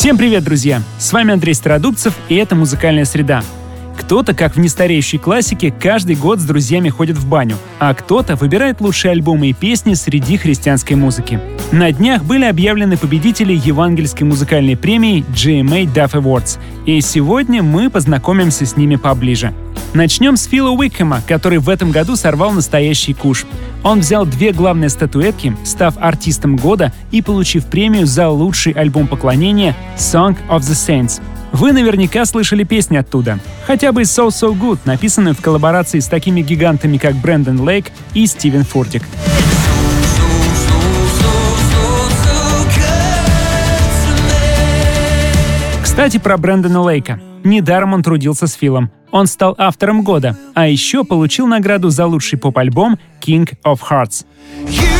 Всем привет, друзья! С вами Андрей Стародубцев, и это «Музыкальная среда». Кто-то, как в нестареющей классике, каждый год с друзьями ходит в баню, а кто-то выбирает лучшие альбомы и песни среди христианской музыки. На днях были объявлены победители Евангельской музыкальной премии GMA Duff Awards, и сегодня мы познакомимся с ними поближе. Начнем с Фила Уикхэма, который в этом году сорвал настоящий куш. Он взял 2 главные статуэтки, став артистом года и получив премию за лучший альбом поклонения «Song of the Saints». Вы наверняка слышали песни оттуда. Хотя бы «So So Good», написанную в коллаборации с такими гигантами, как Брэндон Лейк и Стивен Фуртик. Кстати, про Брэндона Лейка. Недаром он трудился с Филом. Он стал автором года, а еще получил награду за лучший поп-альбом «King of Hearts».